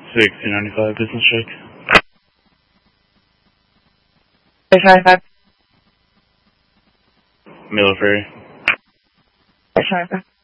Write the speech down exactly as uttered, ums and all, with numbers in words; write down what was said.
sixteen ninety-five, business check. six ninety-five. Miller Ferry. six ninety-five.